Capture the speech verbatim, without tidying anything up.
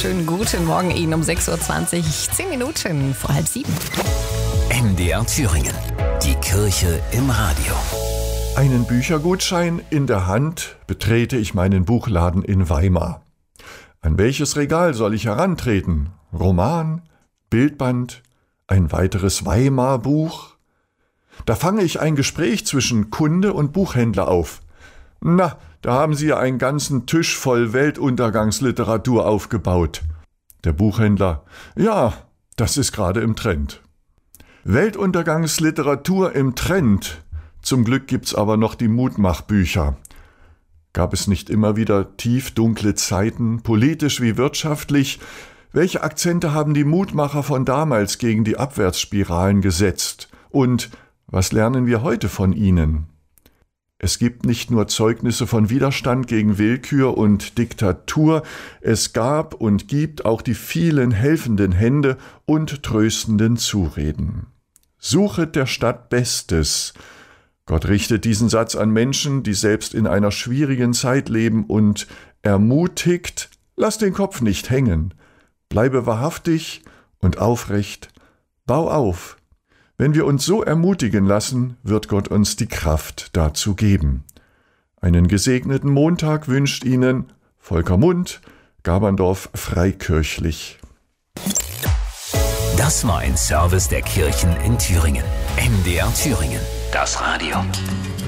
wunderschönen guten Morgen Ihnen um sechs Uhr zwanzig, zehn Minuten vor halb sieben. M D R Thüringen, die Kirche im Radio. Einen Büchergutschein in der Hand betrete ich meinen Buchladen in Weimar. An welches Regal soll ich herantreten? Roman, Bildband, ein weiteres Weimar-Buch? Da fange ich ein Gespräch zwischen Kunde und Buchhändler auf. Na, da haben Sie ja einen ganzen Tisch voll Weltuntergangsliteratur aufgebaut. Der Buchhändler: Ja, das ist gerade im Trend. Weltuntergangsliteratur im Trend. Zum Glück gibt's aber noch die Mutmachbücher. Gab es nicht immer wieder tiefdunkle Zeiten, politisch wie wirtschaftlich? Welche Akzente haben die Mutmacher von damals gegen die Abwärtsspiralen gesetzt? Und was lernen wir heute von ihnen? Es gibt nicht nur Zeugnisse von Widerstand gegen Willkür und Diktatur, es gab und gibt auch die vielen helfenden Hände und tröstenden Zureden. Suchet der Stadt Bestes. Gott richtet diesen Satz an Menschen, die selbst in einer schwierigen Zeit leben, und ermutigt: Lass den Kopf nicht hängen, bleibe wahrhaftig und aufrecht, bau auf. Wenn wir uns so ermutigen lassen, wird Gott uns die Kraft dazu geben. Einen gesegneten Montag wünscht Ihnen Volker Mund, Gaberndorf Freikirchlich. Das war ein Service der Kirchen in Thüringen. M D R Thüringen, das Radio.